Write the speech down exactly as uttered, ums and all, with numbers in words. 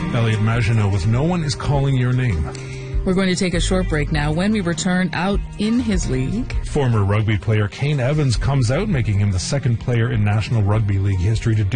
Elliot Maginot with No One Is Calling Your Name. We're going to take a short break now. When we return, out in his league, Former rugby player Kane Evans comes out, making him the second player in National Rugby League history to do